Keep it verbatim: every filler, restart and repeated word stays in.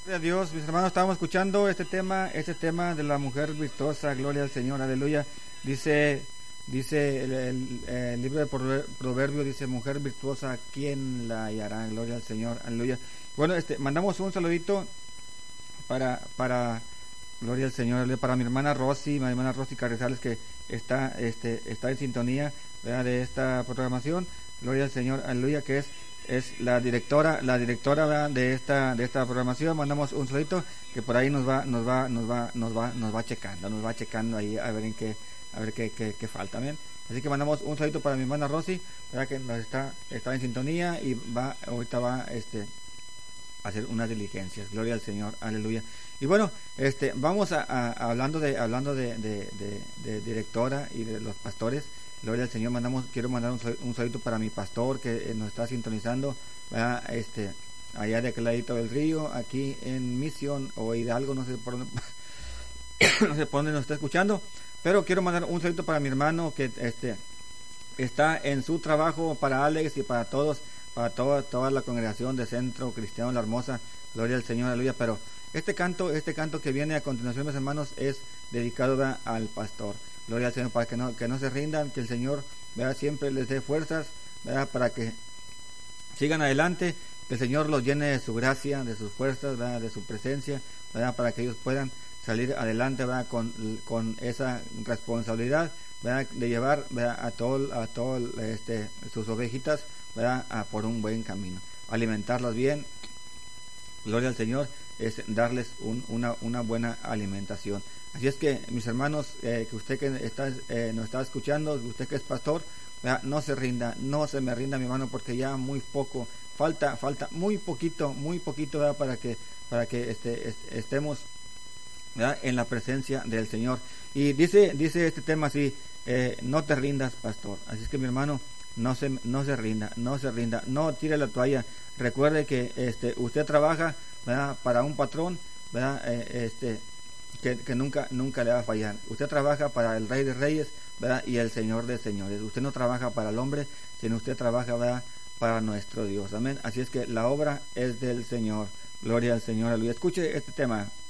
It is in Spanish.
Gloria a Dios, mis hermanos, estábamos escuchando este tema, este tema de la mujer virtuosa, gloria al Señor, aleluya. Dice, dice el, el, el libro de Proverbios, dice, mujer virtuosa, ¿quién la hallará? Gloria al Señor, aleluya. Bueno, este, mandamos un saludito para, para, gloria al Señor, aleluya, para mi hermana Rosy, mi hermana Rosy Carrizales, que está, este, está en sintonía, ¿verdad?, de esta programación, gloria al Señor, aleluya, que es es la directora la directora ¿verdad?, de esta de esta programación. Mandamos un saludito que por ahí nos va nos va nos va nos va nos va checando nos va checando ahí a ver en qué a ver qué, qué, qué falta, ¿bien? Así que mandamos un saludito para mi hermana Rosy, ¿verdad?, que nos está está en sintonía y va ahorita va este a hacer unas diligencias. Gloria al Señor, aleluya. Y bueno, este vamos a, a hablando de hablando de, de, de, de directora y de los pastores. Gloria al Señor. Mandamos, quiero mandar un, un saludito para mi pastor que eh, nos está sintonizando, ¿verdad?, este, allá de aquel ladito del río, aquí en Misión o Hidalgo, no sé por dónde, no sé por dónde nos está escuchando, pero quiero mandar un saludito para mi hermano que este está en su trabajo, para Alex y para todos, para toda toda la congregación de Centro Cristiano La Hermosa. Gloria al Señor, aleluya. Pero este canto, este canto que viene a continuación, mis hermanos, es dedicado, ¿verdad?, al pastor. Gloria al Señor, para que no que no se rindan, que el Señor, ¿verdad?, siempre les dé fuerzas, ¿verdad?, para que sigan adelante, que el Señor los llene de su gracia, de sus fuerzas, ¿verdad?, de su presencia, ¿verdad?, para que ellos puedan salir adelante, ¿verdad?, con con esa responsabilidad, ¿verdad?, de llevar, ¿verdad?, a todo a todo este sus ovejitas, ¿verdad?, a por un buen camino, alimentarlas bien. Gloria al Señor, es darles un, una una buena alimentación. Así es que, mis hermanos, eh, que usted que está, eh, nos está escuchando, usted que es pastor, ¿verdad?, no se rinda, no se me rinda, mi hermano, porque ya muy poco, falta, falta muy poquito, muy poquito, ¿verdad?, para que, para que este, est, estemos, ¿verdad?, en la presencia del Señor. Y dice, dice este tema así, eh, no te rindas, pastor. Así es que, mi hermano, no se, no se rinda, no se rinda, no tire la toalla. Recuerde que, este, usted trabaja, ¿verdad?, para un patrón, ¿verdad?, eh, este, Que, que nunca nunca le va a fallar. Usted trabaja para el Rey de Reyes, ¿verdad?, y el Señor de Señores. Usted no trabaja para el hombre, sino usted trabaja, ¿verdad?, para nuestro Dios. Amén. Así es que la obra es del Señor. Gloria al Señor, aleluya. Escuche este tema.